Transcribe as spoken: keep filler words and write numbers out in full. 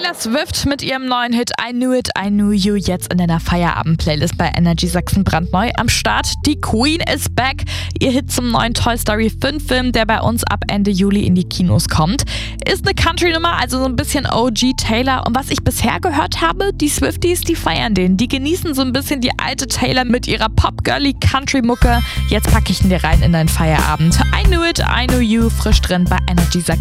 Taylor Swift mit ihrem neuen Hit I Knew It, I Knew You jetzt in deiner Feierabend-Playlist bei Energy Sachsen brandneu am Start. Die Queen is back. Ihr Hit zum neuen Toy Story fünf Film, der bei uns ab Ende Juli in die Kinos kommt. Ist eine Country-Nummer, also so ein bisschen O G Taylor. Und was ich bisher gehört habe, die Swifties, die feiern den. Die genießen so ein bisschen die alte Taylor mit ihrer Pop-Girly-Country-Mucke. Jetzt packe ich ihn dir rein in deinen Feierabend. I Knew It, I Knew You, frisch drin bei Energy Sachsen.